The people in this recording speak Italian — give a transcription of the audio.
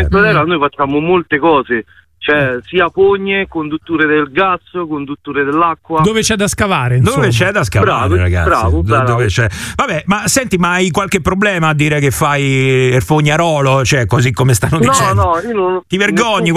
Terra noi facciamo molte cose, cioè sia fogne, condutture del gas, condutture dell'acqua. Dove c'è da scavare, insomma. Dove c'è da scavare, Bravo, ragazzi. bravo. Dove c'è. Vabbè, ma senti, ma hai qualche problema a dire che fai il fognarolo, cioè così come stanno dicendo? No, io non. Ti vergogni?